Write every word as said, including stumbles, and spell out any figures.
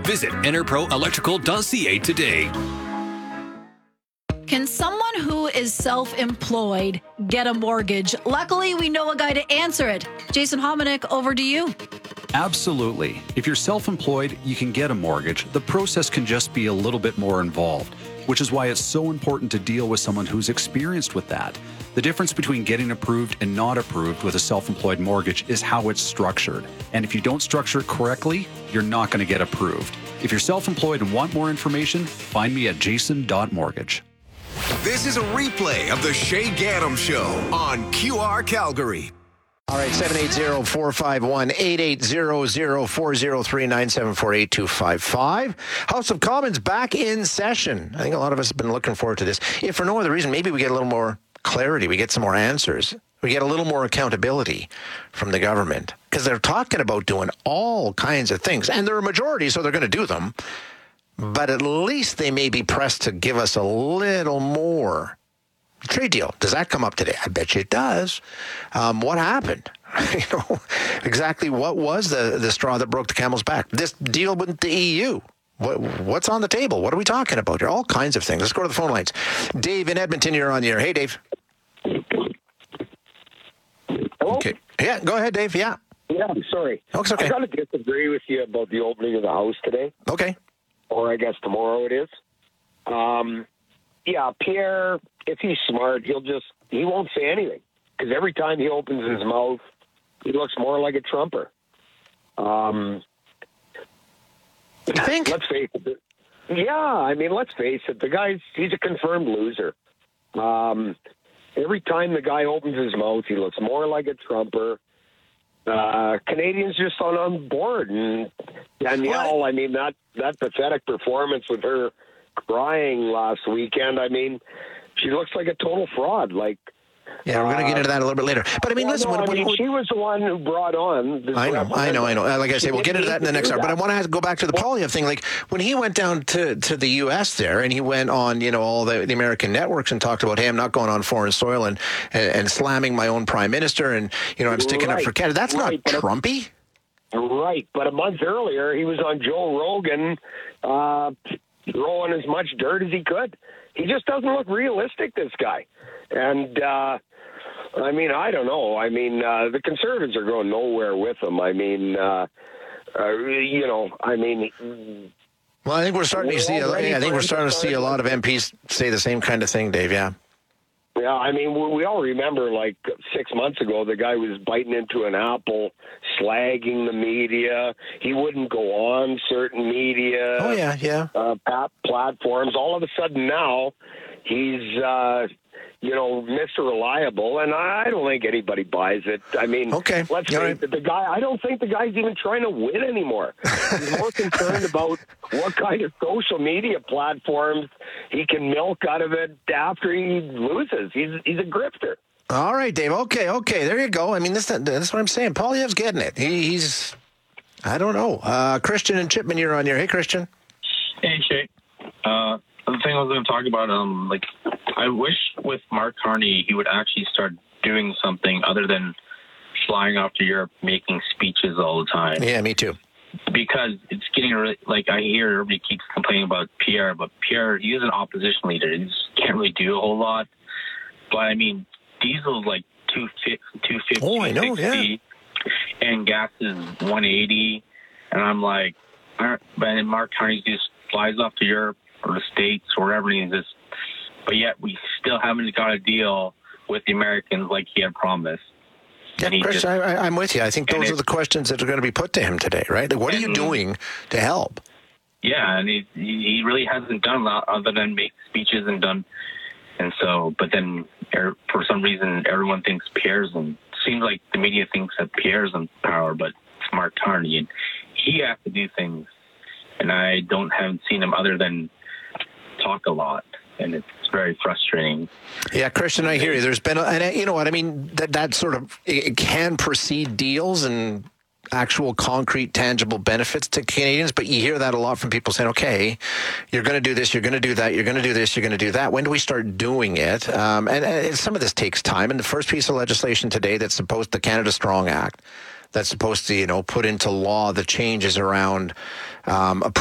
Visit enterpro electrical dot c a today. Can someone who is self-employed get a mortgage? Luckily, we know a guy to answer it. Jason Hominick, over to you. Absolutely. If you're self-employed, you can get a mortgage. The process can just be a little bit more involved, which is why it's so important to deal with someone who's experienced with that. The difference between getting approved and not approved with a self-employed mortgage is how it's structured. And if you don't structure it correctly, you're not going to get approved. If you're self-employed and want more information, find me at jason dot mortgage. This is a replay of the Shay Gaddam Show on Q R Calgary. All right, seven eight zero, four five one, eight eight zero zero, four zero three, nine seven four, eight two five five. House of Commons back in session. I think a lot of us have been looking forward to this. If for no other reason, maybe we get a little more clarity. We get some more answers. We get a little more accountability from the government because they're talking about doing all kinds of things. And they're a majority, so they're going to do them. But at least they may be pressed to give us a little more. Trade deal, does that come up today? I bet you it does. Um, what happened? you know, exactly what was the, the straw that broke the camel's back? This deal with the E U. What, what's on the table? What are we talking about here? All kinds of things. Let's go to the phone lines. Dave in Edmonton, you're on the air. Hey, Dave. Hello? Okay. Yeah, go ahead, Dave. Yeah. Yeah, I'm sorry. Oh, it's okay. I got to disagree with you about the opening of the House today. Okay. Or I guess tomorrow it is. Um, yeah, Pierre, if he's smart, he'll just, he won't say anything. Because every time he opens his mouth, he looks more like a Trumper. Um, you think? Let's face it. Yeah, I mean, let's face it. The guy's, he's a confirmed loser. Um, every time the guy opens his mouth, he looks more like a Trumper. Uh, Canadians just aren't on board. And Danielle, what? I mean, that, that pathetic performance with her crying last weekend, I mean, she looks like a total fraud. Like, yeah, we're going to get into that a little bit later. But I mean, well, listen, no, when, I mean, when, she was the one who brought on. I know, I know, I know. Like I say, we'll get into that in the next hour. But I want to go back to the Poilievre thing. Like when he went down to, to the U S there, and he went on, you know, all the, the American networks and talked about, hey, I'm not going on foreign soil and and, and slamming my own prime minister, and you know, I'm sticking right. up for Canada. That's right. not Trumpy. Right, but a month earlier, he was on Joe Rogan, uh, throwing as much dirt as he could. He just doesn't look realistic, this guy. And, uh, I mean, I don't know. I mean, uh, the Conservatives are going nowhere with him. I mean, uh, uh, you know, I mean... Well, I think we're starting to see. A, I think we're starting to see a lot of M Ps say the same kind of thing, Dave. Yeah. Yeah, I mean, we all remember, like, six months ago, the guy was biting into an apple, slagging the media. He wouldn't go on certain media. Oh, yeah, yeah. Uh, platforms. All of a sudden now, he's, uh, you know, Mister Reliable, and I don't think anybody buys it. I mean, okay. let's say right. that the guy, I don't think the guy's even trying to win anymore. He's more concerned about what kind of social media platforms he can milk out of it after he loses. He's he's a grifter. All right, Dave. Okay, okay. There you go. I mean, this, that's what I'm saying. Poilievre's getting it. He, he's, I don't know. Uh, Christian and Chipman, you're on here. Hey, Christian. Hey, Shay. Uh, the thing I was going to talk about, um, like, I wish with Mark Carney he would actually start doing something other than flying off to Europe, making speeches all the time. Yeah, me too. Because it's getting, like, I hear everybody keeps complaining about Pierre, but Pierre, he is an opposition leader. He just can't really do a whole lot. But, I mean, diesel's like two fifty, oh, I know, yeah. And gas is one eighty. And I'm like, but Mark Carney just flies off to Europe or the States or wherever he is. But yet we still haven't got a deal with the Americans like he had promised. Yeah, Chris, just, I, I'm with you. I think those are the questions that are going to be put to him today, right? Like, what are you doing to help? Yeah, and he he really hasn't done a lot other than make speeches and done. And so, but then er, for some reason, everyone thinks Pierre's in. Seems like the media thinks that Pierre's in power, but it's Mark Carney, and he has to do things. And I don't haven't seen him other than talk a lot, and it's very frustrating. Yeah, Christian, I hear you. There's been, a, and you know what I mean. That that sort of it can precede deals and actual concrete, tangible benefits to Canadians. But you hear that a lot from people saying, "Okay, you're going to do this, you're going to do that, you're going to do this, you're going to do that." When do we start doing it? Um, and, and some of this takes time. And the first piece of legislation today that's supposed, the Canada Strong Act, that's supposed to, you know, put into law the changes around um,